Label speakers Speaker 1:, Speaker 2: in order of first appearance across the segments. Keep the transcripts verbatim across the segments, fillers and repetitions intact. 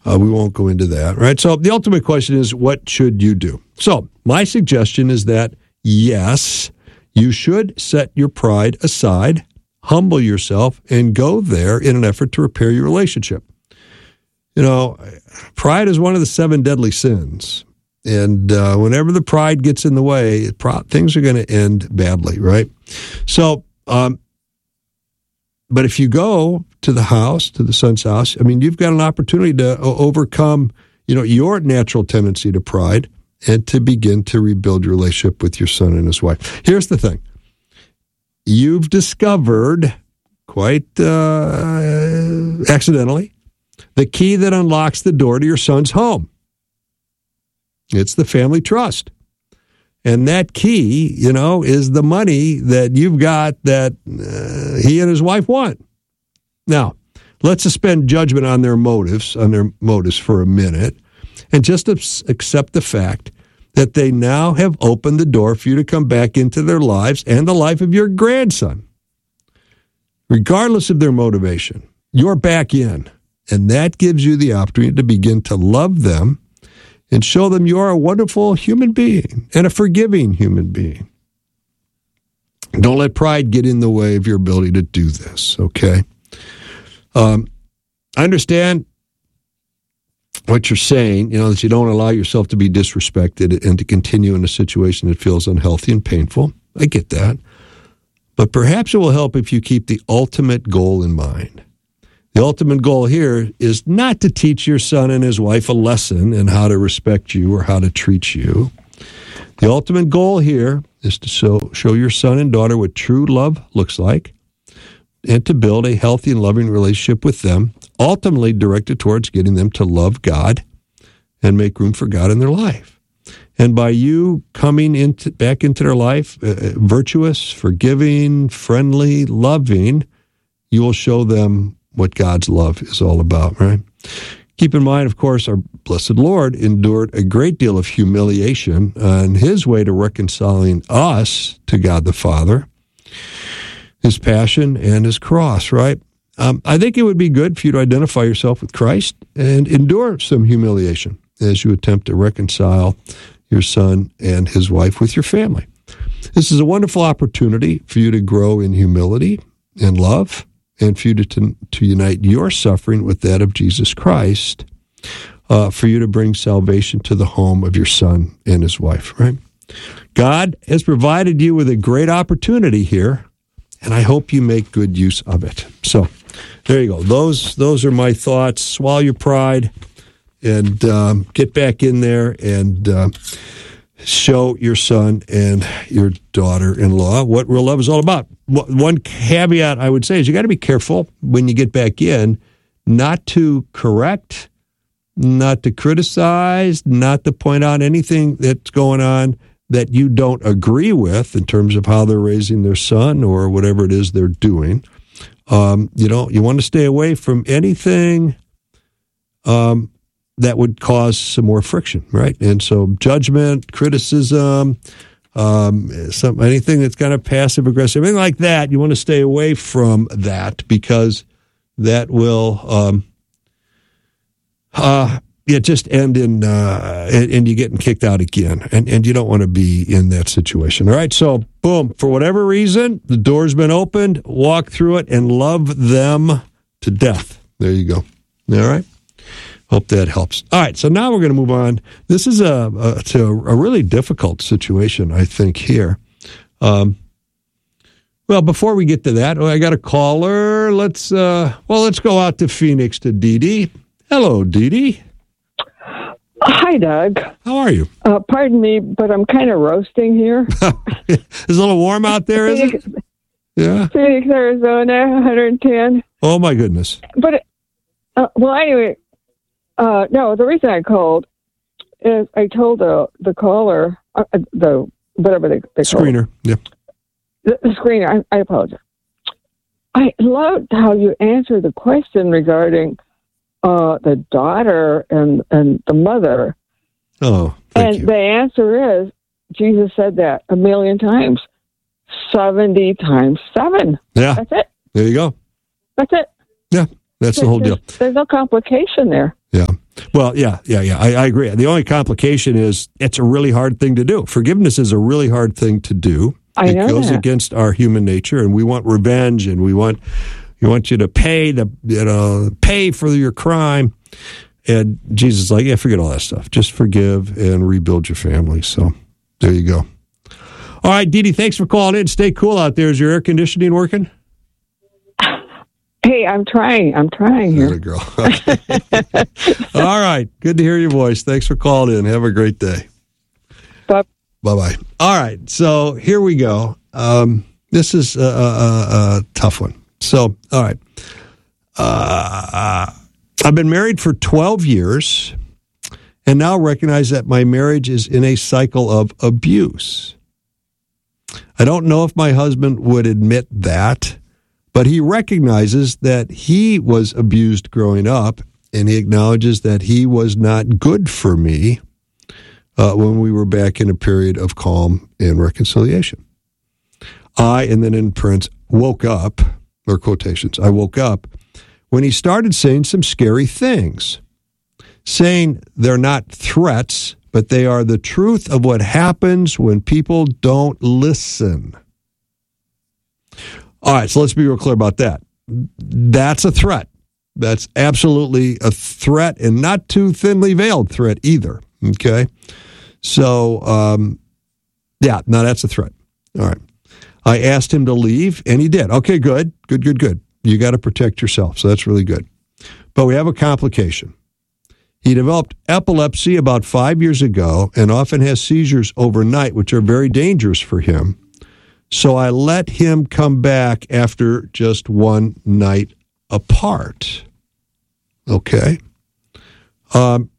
Speaker 1: Uh, we won't go into that, right? So the ultimate question is, what should you do? So my suggestion is that, yes, you should set your pride aside, humble yourself, and go there in an effort to repair your relationship. You know, pride is one of the seven deadly sins. And uh, whenever the pride gets in the way, pro- things are going to end badly, right? So, um, but if you go to the house, to the son's house, I mean, you've got an opportunity to o- overcome, you know, your natural tendency to pride and to begin to rebuild your relationship with your son and his wife. Here's the thing. You've discovered, quite uh, accidentally, the key that unlocks the door to your son's home. It's the family trust. And that key, you know, is the money that you've got that uh, he and his wife want. Now, let's suspend judgment on their motives, on their motives for a minute, and just accept the fact that they now have opened the door for you to come back into their lives and the life of your grandson. Regardless of their motivation, you're back in, and that gives you the opportunity to begin to love them and show them you're a wonderful human being and a forgiving human being. Don't let pride get in the way of your ability to do this, okay? Um, I understand what you're saying, you know, that you don't allow yourself to be disrespected and to continue in a situation that feels unhealthy and painful. I get that. But perhaps it will help if you keep the ultimate goal in mind. The ultimate goal here is not to teach your son and his wife a lesson in how to respect you or how to treat you. The ultimate goal here is to show, show your son and daughter what true love looks like and to build a healthy and loving relationship with them, ultimately directed towards getting them to love God and make room for God in their life. And by you coming into back into their life, uh, virtuous, forgiving, friendly, loving, you will show them what God's love is all about, right? Keep in mind, of course, our blessed Lord endured a great deal of humiliation on his way to reconciling us to God the Father, his passion and his cross, right? Um, I think it would be good for you to identify yourself with Christ and endure some humiliation as you attempt to reconcile your son and his wife with your family. This is a wonderful opportunity for you to grow in humility and love, and for you to, to, to unite your suffering with that of Jesus Christ, uh, for you to bring salvation to the home of your son and his wife, right? God has provided you with a great opportunity here, and I hope you make good use of it. So there you go. Those those are my thoughts. Swallow your pride and um, get back in there and uh, show your son and your daughter-in-law what real love is all about. One caveat I would say is you got to be careful when you get back in not to correct, not to criticize, not to point out anything that's going on that you don't agree with in terms of how they're raising their son or whatever it is they're doing. Um, you know, you want to stay away from anything um, that would cause some more friction, right? And so judgment, criticism, um, some anything that's kind of passive aggressive, anything like that, you want to stay away from that because that will um, uh, yeah, just end in uh, and, and you getting kicked out again, and and you don't want to be in that situation. All right, so boom, for whatever reason, the door's been opened. Walk through it and love them to death. There you go. All right. Hope that helps. All right, so now we're going to move on. This is a, a to a really difficult situation, I think, here. Um, well, before we get to that, oh, I got a caller. Let's uh, well, let's go out to Phoenix to Dee Dee. Hello, Dee Dee.
Speaker 2: Hi, Doug.
Speaker 1: How are you?
Speaker 2: Uh, pardon me, but I'm kind of roasting here.
Speaker 1: It's a little warm out there, is it? Yeah.
Speaker 2: Phoenix, Arizona, one hundred ten.
Speaker 1: Oh my goodness.
Speaker 2: But uh, well, anyway. Uh, no, the reason I called is I told the the caller, uh, the whatever they, they
Speaker 1: screener,
Speaker 2: call
Speaker 1: yeah,
Speaker 2: the, the screener. I, I apologize. I loved how you answered the question regarding uh, the daughter and and the mother.
Speaker 1: Oh, thank
Speaker 2: and
Speaker 1: you.
Speaker 2: the answer is Jesus said that a million times, seventy times seven.
Speaker 1: Yeah,
Speaker 2: that's it.
Speaker 1: There you go.
Speaker 2: That's it.
Speaker 1: Yeah, that's
Speaker 2: there's,
Speaker 1: the whole deal.
Speaker 2: There's, there's no complication there.
Speaker 1: Yeah. Well, yeah, yeah, yeah. I, I agree. The only complication is it's a really hard thing to do. Forgiveness is a really hard thing to do.
Speaker 2: I
Speaker 1: it
Speaker 2: know
Speaker 1: goes
Speaker 2: that.
Speaker 1: against our human nature, and we want revenge, and we want you want you to pay to you know pay for your crime. And Jesus is like, yeah, forget all that stuff. Just forgive and rebuild your family. So there you go. All right, Dee Dee, thanks for calling in. Stay cool out there. Is your air conditioning working?
Speaker 2: Hey, I'm trying. I'm trying here.
Speaker 1: There you go. Okay. All right. Good to hear your voice. Thanks for calling in. Have a great day.
Speaker 2: Bye.
Speaker 1: Bye-bye. All right. So here we go. Um, this is a, a, a tough one. So, all right. Uh, I've been married for twelve years and now recognize that my marriage is in a cycle of abuse. I don't know if my husband would admit that, but he recognizes that he was abused growing up, and he acknowledges that he was not good for me uh, when we were back in a period of calm and reconciliation. I, and then in parentheses, woke up, or quotations, I woke up when he started saying some scary things, saying they're not threats, but they are the truth of what happens when people don't listen. All right, so let's be real clear about that. That's a threat. That's absolutely a threat, and not too thinly veiled threat either, okay? So, um, yeah, no, that's a threat. All right. I asked him to leave, and he did. Okay, good, good, good, good. You got to protect yourself, so that's really good. But we have a complication. He developed epilepsy about five years ago and often has seizures overnight, which are very dangerous for him. So I let him come back after just one night apart. Okay. Um,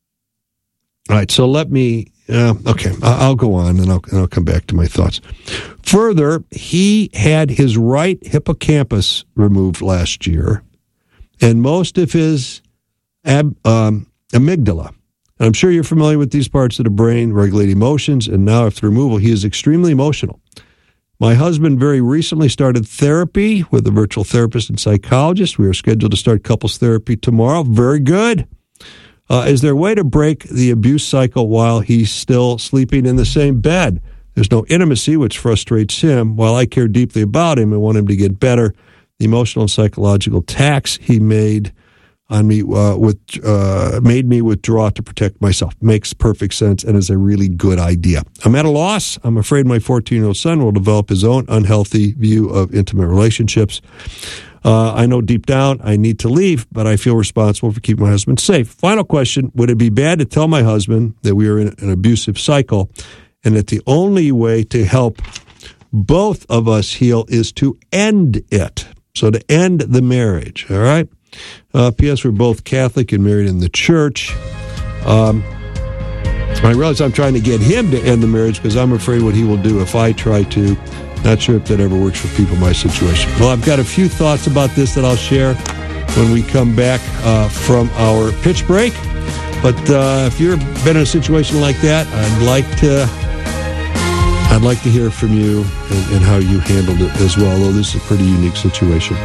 Speaker 1: all right, so let me, uh, okay, I'll go on and I'll, and I'll come back to my thoughts. Further, he had his right hippocampus removed last year and most of his ab, um, amygdala. And I'm sure you're familiar with these parts of the brain, regulate emotions, and now after removal, he is extremely emotional. My husband very recently started therapy with a virtual therapist and psychologist. We are scheduled to start couples therapy tomorrow. Very good. Uh, is there a way to break the abuse cycle while he's still sleeping in the same bed? There's no intimacy, which frustrates him, while I care deeply about him and want him to get better. The emotional and psychological attacks he made on me uh, with uh, made me withdraw to protect myself. Makes perfect sense and is a really good idea. I'm at a loss. I'm afraid my fourteen-year-old son will develop his own unhealthy view of intimate relationships. Uh, I know deep down I need to leave, but I feel responsible for keeping my husband safe. Final question, would it be bad to tell my husband that we are in an abusive cycle and that the only way to help both of us heal is to end it? So to end the marriage, all right? Uh, P S. We're both Catholic and married in the church. Um, I realize I'm trying to get him to end the marriage because I'm afraid what he will do if I try to. Not sure if that ever works for people in my situation. Well, I've got a few thoughts about this that I'll share when we come back uh, from our pitch break. But uh, if you've been in a situation like that, I'd like to I'd like to hear from you and, and how you handled it as well, although this is a pretty unique situation.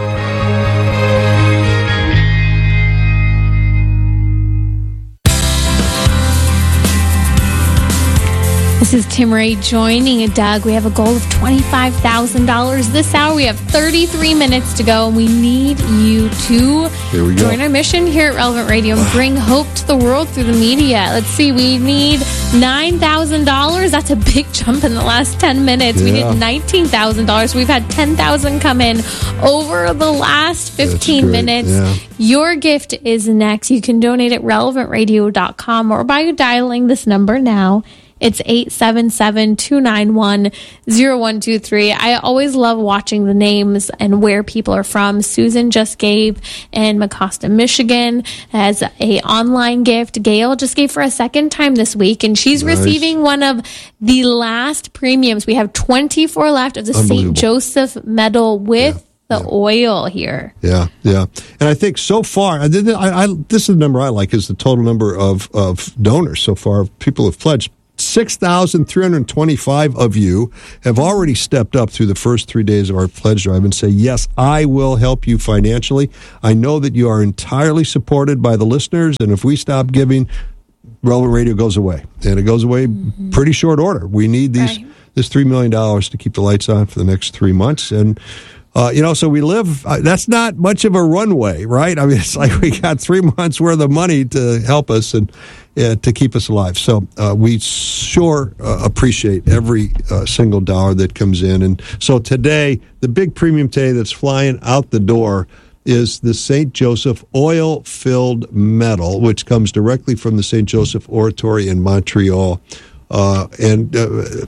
Speaker 3: This is Tim Ray joining Doug. We have a goal of twenty-five thousand dollars this hour. We have thirty-three minutes to go, and we need you to
Speaker 1: Here we go.
Speaker 3: join our mission here at Relevant Radio and bring hope to the world through the media. Let's see, we need nine thousand dollars. That's a big jump in the last ten minutes.
Speaker 1: Yeah.
Speaker 3: We need nineteen thousand dollars. We've had ten thousand dollars come in over the last fifteen minutes.
Speaker 1: Yeah.
Speaker 3: Your gift is next. You can donate at relevant radio dot com or by dialing this number now. It's eight seven seven, two nine one, zero one two three. I always love watching the names and where people are from. Susan just gave in Mecosta, Michigan as a online gift. Gail just gave for a second time this week, and she's
Speaker 1: Nice.
Speaker 3: receiving one of the last premiums. We have twenty-four left of the Saint Joseph Medal with
Speaker 1: Yeah.
Speaker 3: the yeah. oil here.
Speaker 1: Yeah, yeah. And I think so far, I, I, I, this is the number I like, is the total number of, of donors so far. People have pledged six thousand three hundred twenty-five of you have already stepped up through the first three days of our pledge drive and say, yes, I will help you financially. I know that you are entirely supported by the listeners, and if we stop giving, Relevant Radio goes away. And it goes away mm-hmm. pretty short order. We need these right. this three million dollars to keep the lights on for the next three months. And Uh, you know, so we live, uh, that's not much of a runway, right? I mean, it's like we got three months worth of money to help us and uh, to keep us alive. So uh, we sure uh, appreciate every uh, single dollar that comes in. And so today, the big premium today that's flying out the door is the Saint Joseph oil-filled medal, which comes directly from the Saint Joseph Oratory in Montreal. Uh, and uh,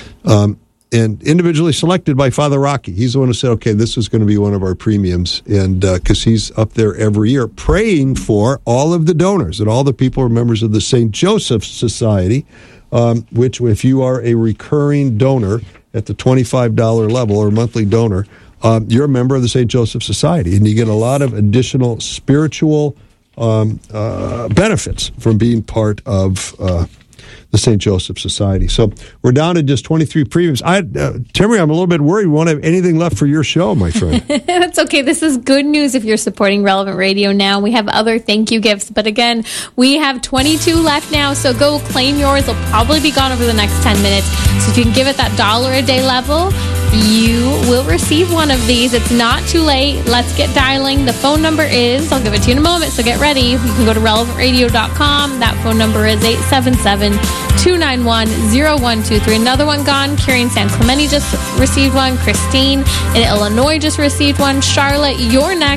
Speaker 1: um And individually selected by Father Rocky. He's the one who said, okay, this is going to be one of our premiums. And because uh, he's up there every year praying for all of the donors and all the people who are members of the Saint Joseph Society, um, which if you are a recurring donor at the twenty-five dollars level or monthly donor, um, you're a member of the Saint Joseph Society. And you get a lot of additional spiritual um, uh, benefits from being part of uh the Saint Joseph Society. So we're down to just twenty-three premiums. I, uh, Timmy, I'm a little bit worried we won't have anything left for your show, my friend.
Speaker 3: That's okay. This is good news if you're supporting Relevant Radio now. We have other thank you gifts, but again, we have twenty-two left now, so go claim yours. They'll probably be gone over the next ten minutes. So if you can give it that dollar a day level, you will receive one of these. It's not too late. Let's get dialing. The phone number is, I'll give it to you in a moment, so get ready. You can go to relevant radio dot com. That phone number is eight seven seven, two nine one, zero one two three. Another one gone. Kieran San Clemente just received one. Christine in Illinois just received one. Charlotte, you're next.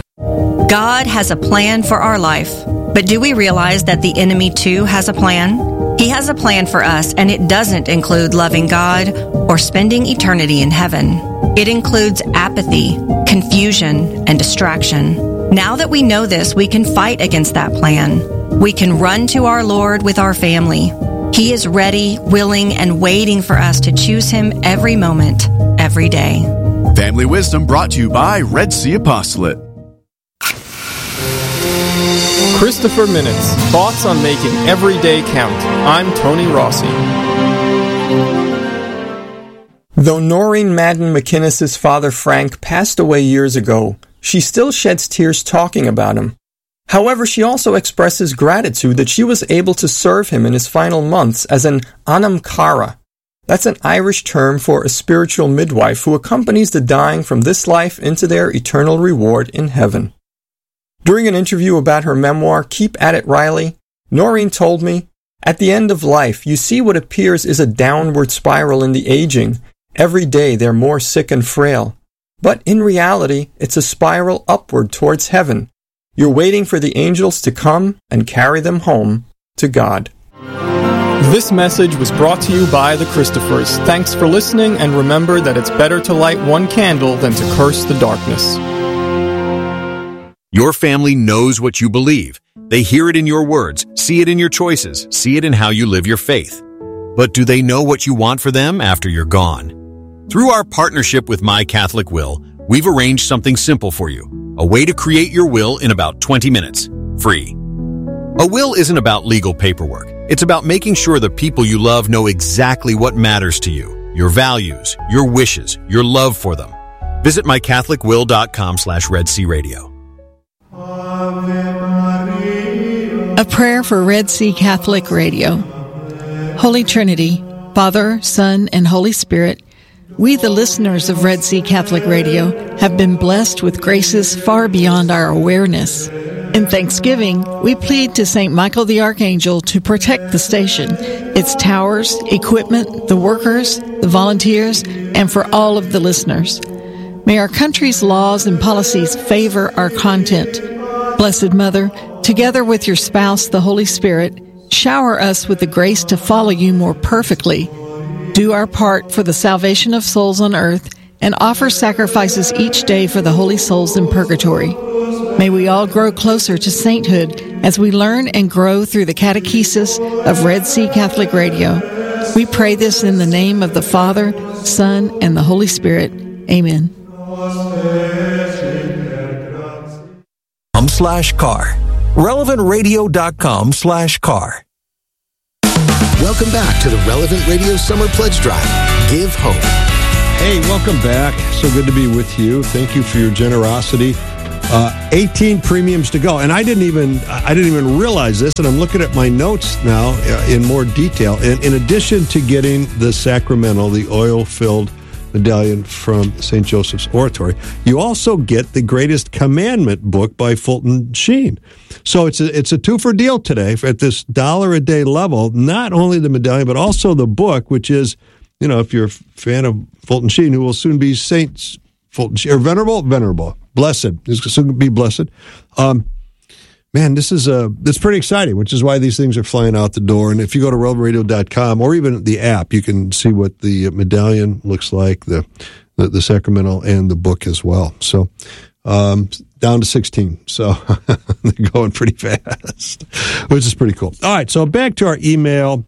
Speaker 4: God has a plan for our life, but do we realize that the enemy too has a plan? He has a plan for us, and it doesn't include loving God or spending eternity in heaven. It includes apathy, confusion, and distraction. Now that we know this, we can fight against that plan. We can run to our Lord with our family. He is ready, willing, and waiting for us to choose Him every moment, every day.
Speaker 5: Family Wisdom brought to you by Red Sea Apostolate.
Speaker 6: Christopher Minutes, thoughts on making every day count. I'm Tony Rossi. Though Noreen Madden McInnes's father Frank passed away years ago, she still sheds tears talking about him. However, she also expresses gratitude that she was able to serve him in his final months as an Anam Cara. That's an Irish term for a spiritual midwife who accompanies the dying from this life into their eternal reward in heaven. During an interview about her memoir, Keep At It, Riley, Noreen told me, "At the end of life, you see what appears is a downward spiral in the aging. Every day they're more sick and frail. But in reality, it's a spiral upward towards heaven. You're waiting for the angels to come and carry them home to God." This message was brought to you by the Christophers. Thanks for listening, and remember that it's better to light one candle than to curse the darkness.
Speaker 7: Your family knows what you believe. They hear it in your words, see it in your choices, see it in how you live your faith. But do they know what you want for them after you're gone? Through our partnership with My Catholic Will, we've arranged something simple for you. A way to create your will in about twenty minutes, free. A will isn't about legal paperwork. It's about making sure the people you love know exactly what matters to you, your values, your wishes, your love for them. Visit my catholic will dot com slash Red Sea Radio.
Speaker 8: A prayer for Red Sea Catholic Radio. Holy Trinity, Father, Son, and Holy Spirit, we, the listeners of Red Sea Catholic Radio, have been blessed with graces far beyond our awareness. In thanksgiving, we plead to Saint Michael the Archangel to protect the station, its towers, equipment, the workers, the volunteers, and for all of the listeners. May our country's laws and policies favor our content. Blessed Mother, together with your spouse, the Holy Spirit, shower us with the grace to follow you more perfectly, do our part for the salvation of souls on earth, and offer sacrifices each day for the holy souls in purgatory. May we all grow closer to sainthood as we learn and grow through the catechesis of Red Sea Catholic Radio. We pray this in the name of the Father, Son, and the Holy Spirit. Amen.
Speaker 9: slash car. relevant radio dot com slash car. Welcome back to the Relevant Radio Summer Pledge Drive. Give hope.
Speaker 1: Hey, welcome back. So good to be with you. Thank you for your generosity. Uh, eighteen premiums to go, and I didn't even I didn't even realize this. And I'm looking at my notes now uh, in more detail. And in addition to getting the sacramental, the oil-filled medallion from Saint Joseph's Oratory, you also get the Greatest Commandment book by Fulton Sheen. So it's a, it's a two-for deal today at this dollar a day level. Not only the medallion, but also the book, which is, you know, if you're a fan of Fulton Sheen, who will soon be Saint Fulton Sheen, or Venerable, Venerable, Blessed, is soon to be Blessed. Um, man, this is a it's pretty exciting, which is why these things are flying out the door. And if you go to relevant radio dot com or even the app, you can see what the medallion looks like, the the, the sacramental, and the book as well. So um, down to sixteen. So they're going pretty fast, which is pretty cool. All right, so back to our email.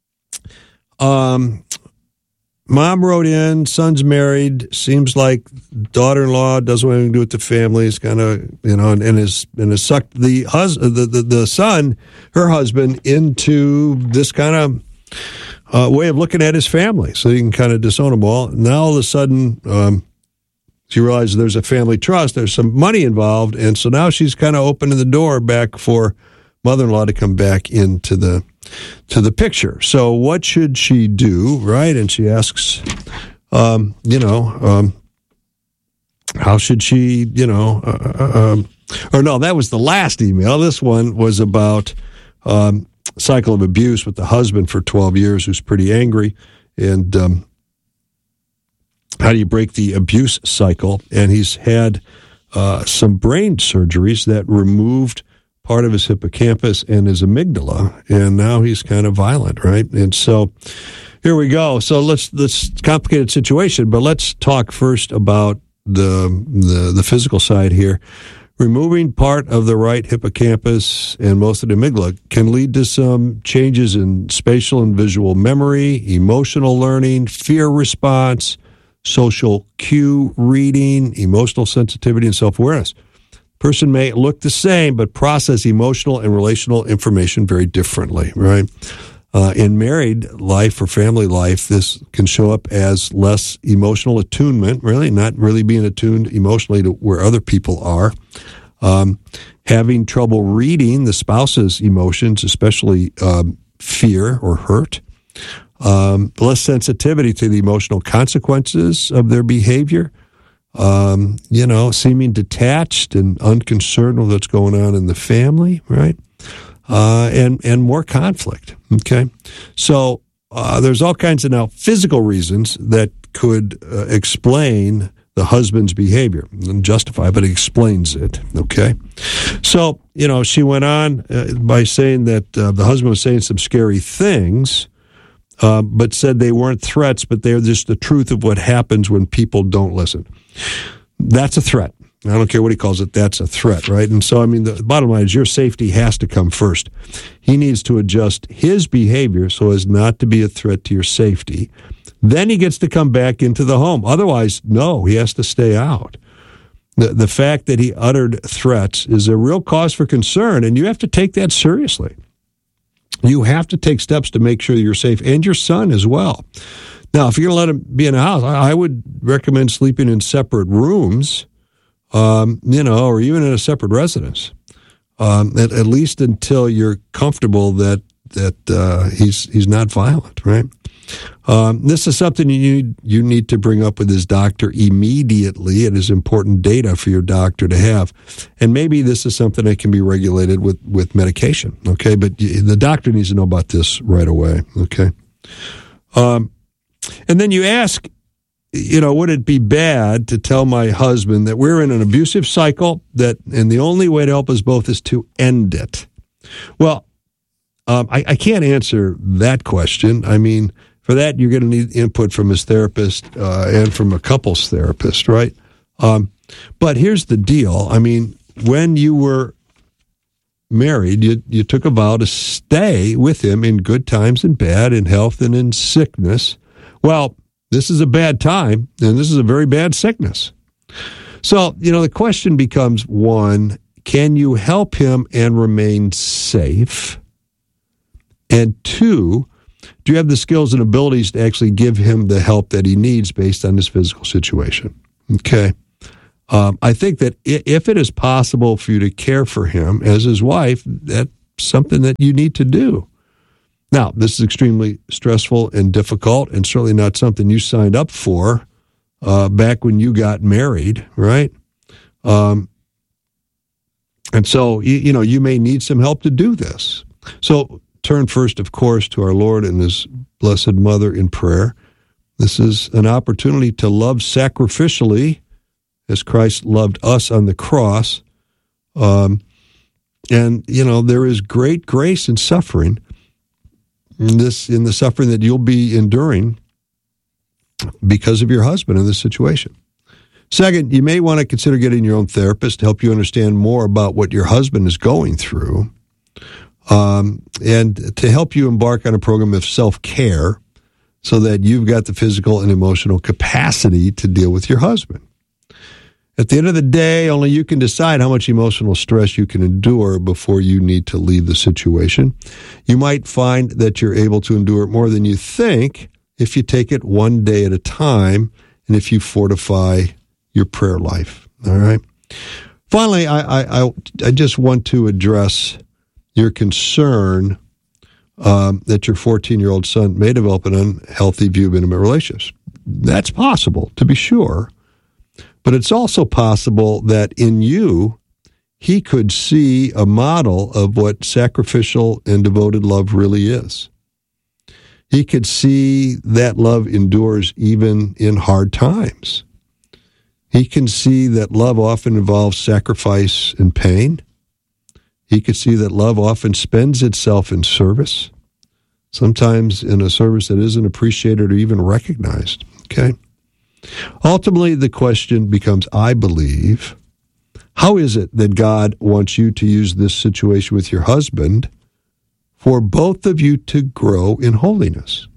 Speaker 1: Um, Mom wrote in, son's married, seems like daughter-in-law doesn't want anything to do with the family. It's kind of, you know, and, and has and has sucked the, hus- the, the, the son, her husband, into this kind of uh, way of looking at his family. So you can kind of disown them all. Now all of a sudden, um, she realizes there's a family trust, there's some money involved, and so now she's kind of opening the door back for mother-in-law to come back into the to the picture. So what should she do, right? And she asks, um, you know, um, how should she, you know, uh, um, or no, that was the last email. This one was about um, cycle of abuse with the husband for twelve years, who's pretty angry, and um, how do you break the abuse cycle? And he's had uh, some brain surgeries that removed part of his hippocampus and his amygdala, and now he's kind of violent, right? And so here we go. So let's let's complicated situation, but let's talk first about the the, the physical side here. Removing part of the right hippocampus and most of the amygdala can lead to some changes in spatial and visual memory, emotional learning, fear response, social cue reading, emotional sensitivity, and self-awareness. Person may look the same, but process emotional and relational information very differently, right? Uh, in married life or family life, this can show up as less emotional attunement, really, not really being attuned emotionally to where other people are. Um, having trouble reading the spouse's emotions, especially um, fear or hurt. Um, less sensitivity to the emotional consequences of their behavior. Um, you know, seeming detached and unconcerned with what's going on in the family, right? Uh, and, and more conflict, okay? So uh, there's all kinds of now physical reasons that could uh, explain the husband's behavior. And justify, but it explains it, okay? So, you know, she went on uh, by saying that uh, the husband was saying some scary things, uh, but said they weren't threats, but they're just the truth of what happens when people don't listen. That's a threat. I don't care what he calls it. That's a threat, right? And so, I mean, the bottom line is your safety has to come first. He needs to adjust his behavior so as not to be a threat to your safety. Then he gets to come back into the home. Otherwise, no, he has to stay out. The, the fact that he uttered threats is a real cause for concern, and you have to take that seriously. You have to take steps to make sure you're safe, and your son as well. Now, if you're going to let him be in a house, I would recommend sleeping in separate rooms, um, you know, or even in a separate residence, um, at, at least until you're comfortable that that uh, he's he's not violent, right? Um, this is something you need, you need to bring up with his doctor immediately. It is important data for your doctor to have. And maybe this is something that can be regulated with, with medication, okay? But the doctor needs to know about this right away, okay? Um, and then you ask, you know, would it be bad to tell my husband that we're in an abusive cycle, that and the only way to help us both is to end it? Well, um, I, I can't answer that question. I mean, for that, you're going to need input from his therapist uh, and from a couples therapist, right? Um, but here's the deal. I mean, when you were married, you, you took a vow to stay with him in good times and bad, in health and in sickness. Well, this is a bad time, and this is a very bad sickness. So, you know, the question becomes, one, can you help him and remain safe? And two, do you have the skills and abilities to actually give him the help that he needs based on his physical situation? Okay. Um, I think that if it is possible for you to care for him as his wife, that's something that you need to do. Now, this is extremely stressful and difficult, and certainly not something you signed up for uh, back when you got married, right? Um, and so, you, you know, you may need some help to do this. So turn first, of course, to our Lord and His Blessed Mother in prayer. This is an opportunity to love sacrificially as Christ loved us on the cross. Um, and, you know, there is great grace in suffering, in, this, in the suffering that you'll be enduring because of your husband in this situation. Second, you may want to consider getting your own therapist to help you understand more about what your husband is going through, um, and to help you embark on a program of self-care so that you've got the physical and emotional capacity to deal with your husband. At the end of the day, only you can decide how much emotional stress you can endure before you need to leave the situation. You might find that you're able to endure it more than you think if you take it one day at a time and if you fortify your prayer life. All right. Finally, I, I, I, I just want to address your concern um, that your fourteen-year-old son may develop an unhealthy view of intimate relationships. That's possible, to be sure. But it's also possible that in you, he could see a model of what sacrificial and devoted love really is. He could see that love endures even in hard times. He can see that love often involves sacrifice and pain. He could see that love often spends itself in service, sometimes in a service that isn't appreciated or even recognized. Okay? Ultimately, the question becomes, I believe, how is it that God wants you to use this situation with your husband for both of you to grow in holiness?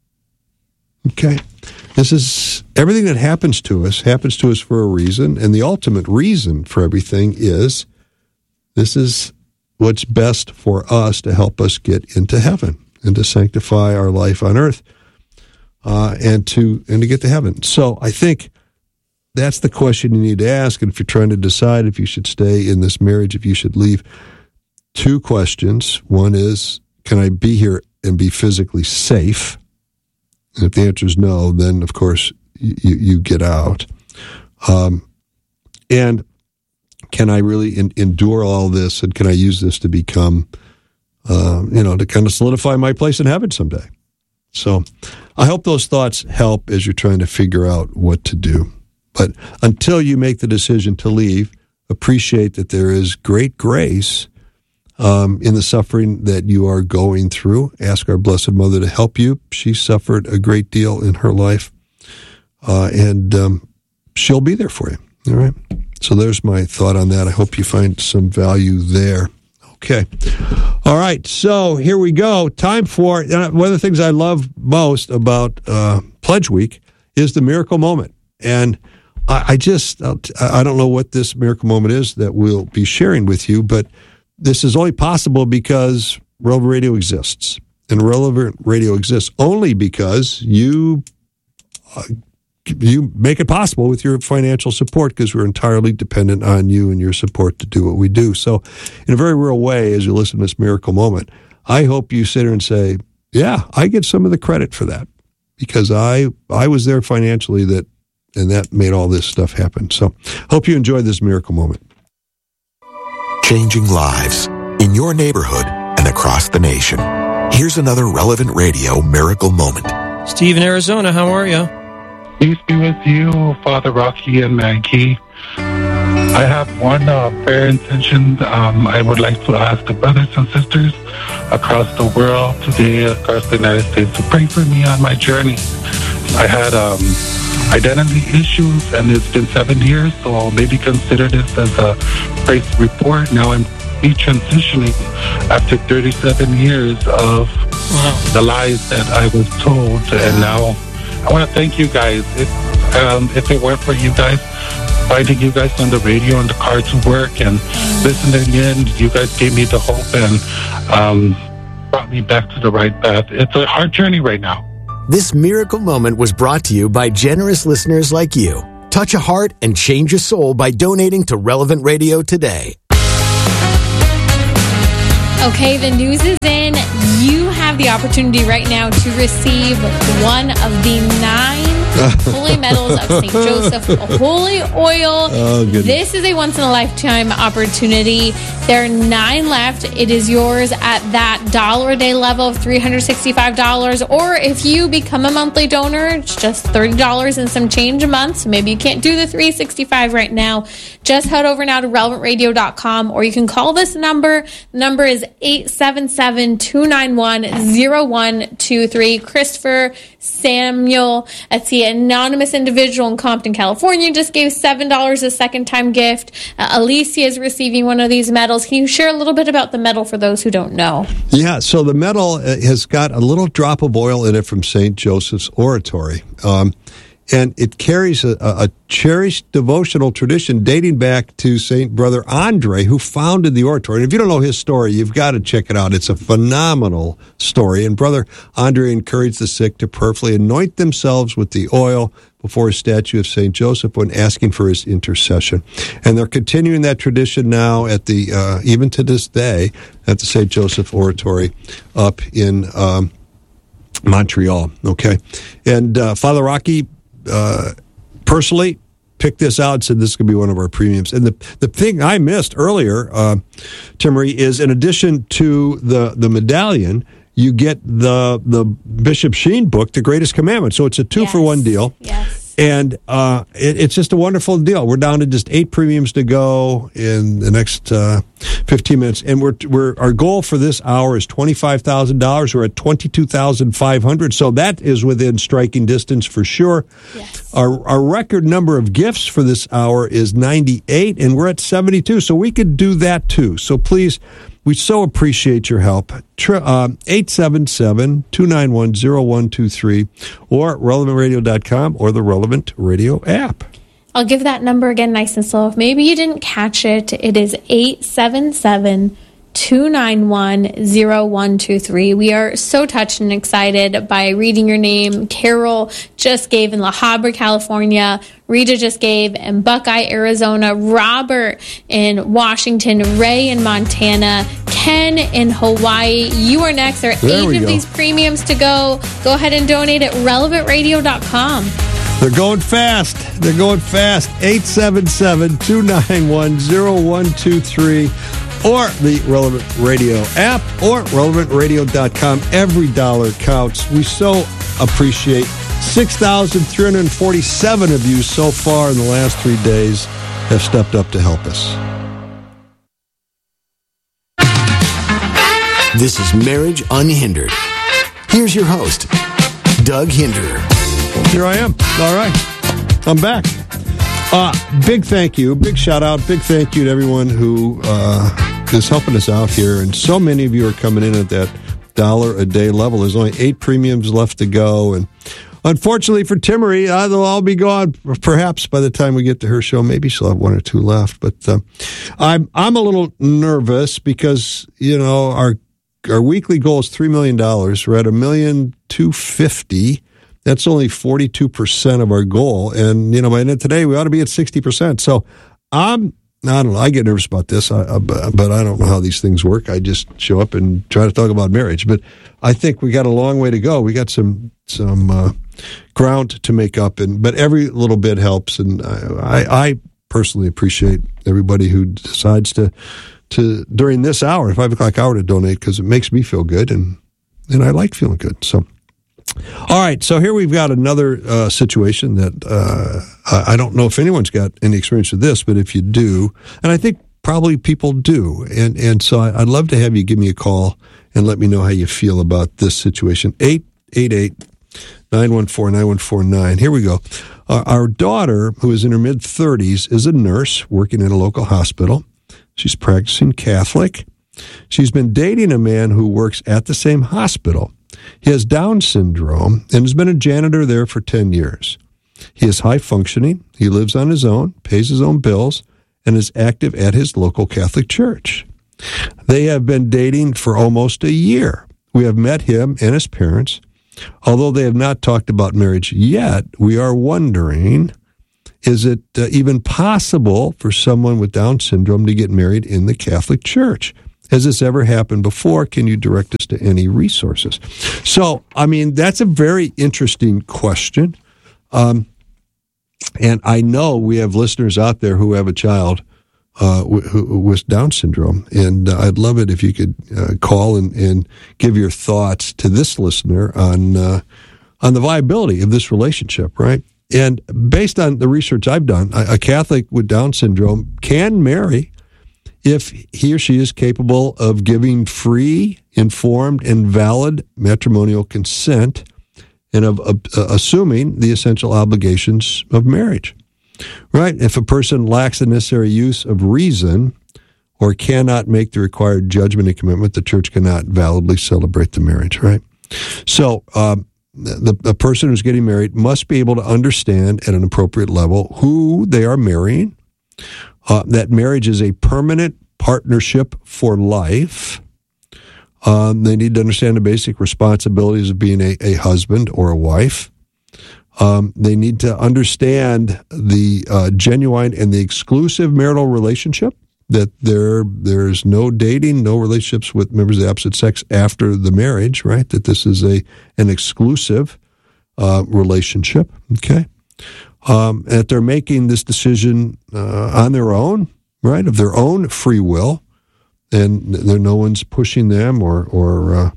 Speaker 1: Okay? This is, everything that happens to us happens to us for a reason, and the ultimate reason for everything is this is what's best for us to help us get into heaven and to sanctify our life on earth. Uh, and to and to get to heaven. So I think that's the question you need to ask. And if you're trying to decide if you should stay in this marriage, if you should leave, two questions. One is, can I be here and be physically safe? And if the answer is no, then, of course, you, you get out. Um, and can I really in, endure all this? And can I use this to become, uh, you know, to kind of solidify my place in heaven someday? So I hope those thoughts help as you're trying to figure out what to do. But until you make the decision to leave, appreciate that there is great grace um, in the suffering that you are going through. Ask our Blessed Mother to help you. She suffered a great deal in her life, uh, and um, she'll be there for you. All right? So there's my thought on that. I hope you find some value there. Okay. All right. So here we go. Time for, uh, one of the things I love most about uh, Pledge Week is the miracle moment. And I, I just, I'll, I don't know what this miracle moment is that we'll be sharing with you, but this is only possible because Relevant Radio exists. And Relevant Radio exists only because you uh, you make it possible with your financial support, because we're entirely dependent on you and your support to do what we do. So in a very real way, as you listen to this miracle moment, I hope you sit here and say, yeah, I get some of the credit for that, because I I was there financially, that and that made all this stuff happen. So hope you enjoyed this miracle moment.
Speaker 10: Changing lives in your neighborhood and across the nation. Here's another Relevant Radio miracle moment.
Speaker 11: Steve in Arizona, how are you?
Speaker 12: Peace be with you, Father Rocky and Maggie. I have one uh, prayer intention. Um, I would like to ask the brothers and sisters across the world today, across the United States, to pray for me on my journey. I had um, identity issues, and it's been seven years, so I'll maybe consider this as a praise report. Now I'm transitioning after thirty-seven years of wow. the lies that I was told, and now I want to thank you guys. If, um, if it weren't for you guys, finding you guys on the radio and the car to work and listening in, you guys gave me the hope and um, brought me back to the right path. It's a hard journey right now.
Speaker 9: This miracle moment was brought to you by generous listeners like you. Touch a heart and change a soul by donating to Relevant Radio today.
Speaker 3: Okay, the news is in. You have the opportunity right now to receive one of the nine holy medals of Saint Joseph Holy Oil.
Speaker 1: Oh, goodness.
Speaker 3: This is a once-in-a-lifetime opportunity. There are nine left. It is yours at that dollar a day level of three hundred sixty-five dollars. Or if you become a monthly donor, it's just thirty dollars and some change a month. So maybe you can't do the three hundred sixty-five dollars right now. Just head over now to relevant radio dot com, or you can call this number. The number is eight seven seven, two nine one, zero one two three. Christopher Samuel, that's the anonymous individual in Compton, California, just gave seven dollars a second-time gift. Uh, Alicia is receiving one of these medals. Can you share a little bit about the medal for those who don't know?
Speaker 1: Yeah, so the medal has got a little drop of oil in it from Saint Joseph's Oratory. Um, and it carries a, a cherished devotional tradition dating back to Saint Brother Andre, who founded the oratory. And if you don't know his story, you've got to check it out. It's a phenomenal story. And Brother Andre encouraged the sick to prayerfully anoint themselves with the oil before a statue of Saint Joseph when asking for his intercession. And they're continuing that tradition now at the, uh, even to this day, at the Saint Joseph Oratory up in um, Montreal. Okay. And uh, Father Rocky, Uh, personally, picked this out and said this could be one of our premiums. And the the thing I missed earlier, uh, Timmerie, is in addition to the, the medallion, you get the the Bishop Sheen book, The Greatest Commandment. So it's a two
Speaker 3: yes.
Speaker 1: for one deal.
Speaker 3: Yes.
Speaker 1: And uh, it, it's just a wonderful deal. We're down to just eight premiums to go in the next uh, fifteen minutes, and we're we're our goal for this hour is twenty-five thousand dollars. We're at twenty-two thousand five hundred, so that is within striking distance for sure.
Speaker 3: Yes.
Speaker 1: Our our record number of gifts for this hour is ninety-eight, and we're at seventy-two, so we could do that too. So please, we so appreciate your help. eight seven seven, two nine one, zero one two three or relevant radio dot com or the Relevant Radio app.
Speaker 3: I'll give that number again nice and slow. If maybe you didn't catch it, it is eight seven seven, two nine one, zero one two three. We are so touched and excited by reading your name. Carol just gave in La Habra, California. Rita just gave in Buckeye, Arizona. Robert in Washington. Ray in Montana. Ken in Hawaii. You are next. There are
Speaker 1: There we
Speaker 3: eight of
Speaker 1: go.
Speaker 3: these premiums to go. Go ahead and donate at relevant radio dot com.
Speaker 1: They're going fast. They're going fast. eight seven seven, two nine one, zero one two three or the Relevant Radio app or relevant radio dot com. Every dollar counts. We so appreciate six thousand three hundred forty-seven of you so far in the last three days have stepped up to help us.
Speaker 9: This is Marriage Unhindered. Here's your host, Doug Hinderer.
Speaker 1: Here I am. All right. I'm back. Uh, big thank you, big shout out, big thank you to everyone who uh, is helping us out here. And so many of you are coming in at that dollar a day level. There's only eight premiums left to go. And unfortunately for Timmerie, uh, they'll all be gone perhaps by the time we get to her show. Maybe she'll have one or two left. But uh, I'm I'm a little nervous because, you know, our our weekly goal is three million dollars. We're at a million two fifty. That's only forty-two percent of our goal. And, you know, by the end of today, we ought to be at sixty percent. So I'm, I don't know, I get nervous about this, I, I, but I don't know how these things work. I just show up and try to talk about marriage. But I think we got a long way to go. We got some some uh, ground to make up, and but every little bit helps. And I, I, I personally appreciate everybody who decides to, to during this hour, five o'clock hour, to donate, because it makes me feel good, and, and I like feeling good. So. All right, so here we've got another uh, situation that uh, I don't know if anyone's got any experience with this, but if you do, and I think probably people do, and and so I'd love to have you give me a call and let me know how you feel about this situation. eight eight eight, nine one four, nine one four nine. Here we go. Uh, our daughter, who is in her mid-thirties, is a nurse working in a local hospital. She's practicing Catholic. She's been dating a man who works at the same hospital. He has Down syndrome and has been a janitor there for ten years. He is high functioning. He lives on his own, pays his own bills, and is active at his local Catholic church. They have been dating for almost a year. We have met him and his parents. Although they have not talked about marriage yet, we are wondering, is it uh, even possible for someone with Down syndrome to get married in the Catholic Church? Has this ever happened before? Can you direct us to any resources? So, I mean, that's a very interesting question. Um, and I know we have listeners out there who have a child uh, who, with Down syndrome. And uh, I'd love it if you could uh, call and, and give your thoughts to this listener on uh, on the viability of this relationship, right? And based on the research I've done, a, a Catholic with Down syndrome can marry if he or she is capable of giving free, informed, and valid matrimonial consent and of uh, assuming the essential obligations of marriage, right? If a person lacks the necessary use of reason or cannot make the required judgment and commitment, the church cannot validly celebrate the marriage, right? So um, the, the person who's getting married must be able to understand at an appropriate level who they are marrying, Uh, that marriage is a permanent partnership for life. Um, they need to understand the basic responsibilities of being a, a husband or a wife. Um, they need to understand the uh, genuine and the exclusive marital relationship, that there there's no dating, no relationships with members of the opposite sex after the marriage, right? That this is a an exclusive uh, relationship, okay? Um, that they're making this decision uh, on their own, right, of their own free will, and there no one's pushing them or, or uh,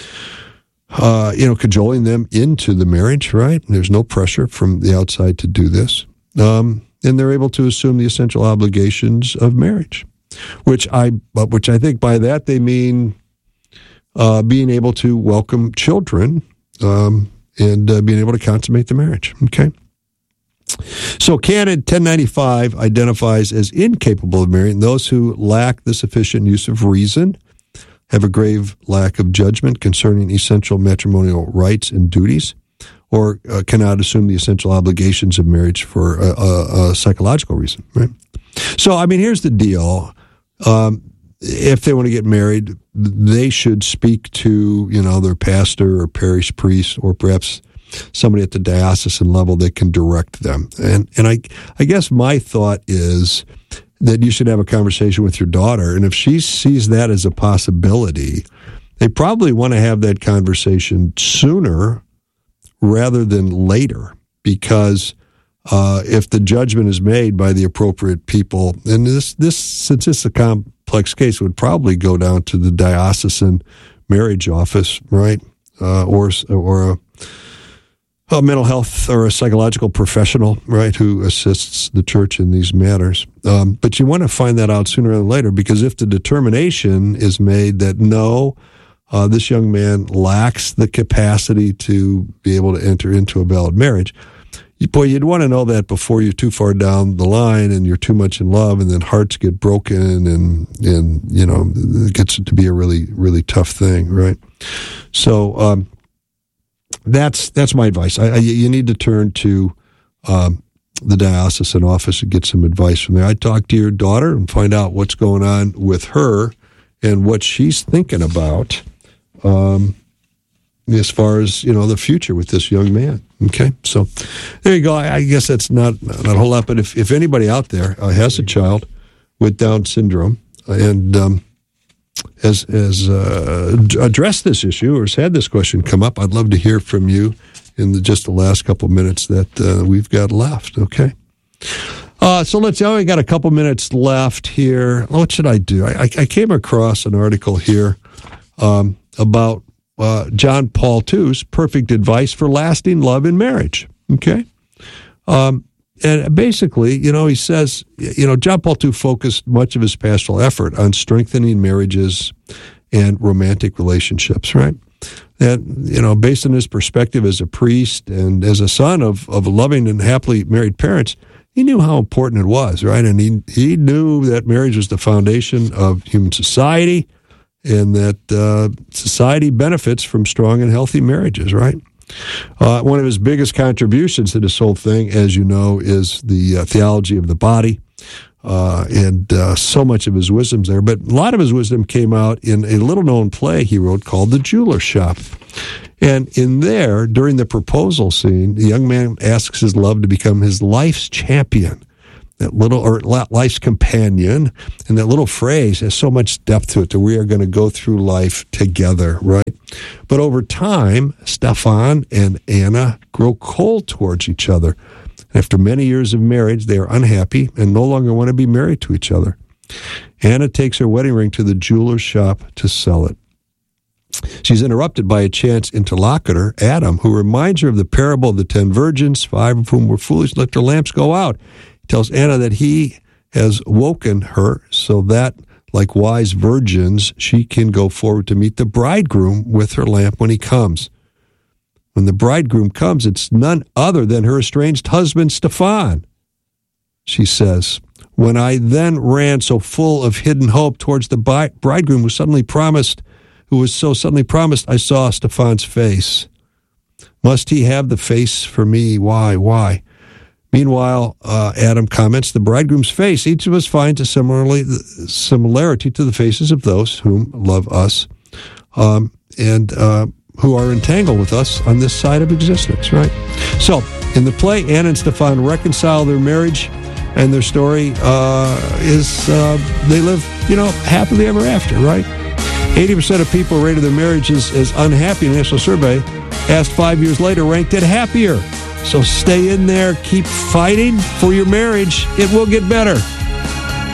Speaker 1: uh, you know, cajoling them into the marriage, right? There's no pressure from the outside to do this, um, and they're able to assume the essential obligations of marriage, which I, which I think by that they mean uh, being able to welcome children um, and uh, being able to consummate the marriage. Okay. So Canon ten ninety-five identifies as incapable of marrying those who lack the sufficient use of reason, have a grave lack of judgment concerning essential matrimonial rights and duties, or uh, cannot assume the essential obligations of marriage for a, a, a psychological reason. Right. So, I mean, here's the deal. Um, if they want to get married, they should speak to, you know, their pastor or parish priest, or perhaps somebody at the diocesan level that can direct them. And and I I guess my thought is that you should have a conversation with your daughter, and if she sees that as a possibility, they probably want to have that conversation sooner rather than later, because uh, if the judgment is made by the appropriate people, and this, this since it's a complex case, would probably go down to the diocesan marriage office, right, uh, or or a a mental health or a psychological professional, right, who assists the church in these matters. Um, but you want to find that out sooner than later, because if the determination is made that no, uh, this young man lacks the capacity to be able to enter into a valid marriage, you, boy, you'd want to know that before you're too far down the line and you're too much in love, and then hearts get broken, and, and you know, it gets to be a really, really tough thing, right? So, um, That's that's my advice. I, I, you need to turn to um, the diocesan office and get some advice from there. I'd talk to your daughter and find out what's going on with her and what she's thinking about um, as far as, you know, the future with this young man. Okay, so there you go. I, I guess that's not, not a whole lot, but if, if anybody out there uh, has a child with Down syndrome and um, has, has uh, addressed this issue or has had this question come up, I'd love to hear from you in the, just the last couple of minutes that uh, we've got left, okay? Uh, so let's, oh, we got a couple minutes left here. What should I do? I, I came across an article here um, about uh, John Paul the Second's perfect advice for lasting love in marriage, okay? Um, and basically, you know, he says, you know, John Paul the Second focused much of his pastoral effort on strengthening marriages and romantic relationships, right? And, you know, based on his perspective as a priest and as a son of, of loving and happily married parents, he knew how important it was, right? And he he knew that marriage was the foundation of human society, and that uh, society benefits from strong and healthy marriages, right? Uh, one of his biggest contributions to this whole thing, as you know, is the uh, theology of the body, Uh, and uh, so much of his wisdom's there. But a lot of his wisdom came out in a little-known play he wrote called The Jeweler's Shop. And in there, during the proposal scene, the young man asks his love to become his life's champion, that little, or life's companion. And that little phrase has so much depth to it that we are going to go through life together, right? But over time, Stefan and Anna grow cold towards each other. After many years of marriage, they are unhappy and no longer want to be married to each other. Anna takes her wedding ring to the jeweler's shop to sell it. She's interrupted by a chance interlocutor, Adam, who reminds her of the parable of the ten virgins, five of whom were foolish, let their lamps go out. He tells Anna that he has woken her so that, like wise virgins, she can go forward to meet the bridegroom with her lamp when he comes. When the bridegroom comes, it's none other than her estranged husband, Stefan. She says, when I then ran so full of hidden hope towards the bridegroom who suddenly promised, who was so suddenly promised, I saw Stefan's face. Must he have the face for me? Why, why? Meanwhile, uh, Adam comments, the bridegroom's face, each of us finds a similarly, similarity to the faces of those whom love us. Um, and, uh, who are entangled with us on this side of existence, right? So, in the play, Anna and Stefan reconcile their marriage, and their story uh, is uh, they live, you know, happily ever after, right? eighty percent of people rated their marriages as unhappy in the national survey, asked five years later, ranked it happier. So stay in there, keep fighting for your marriage. It will get better.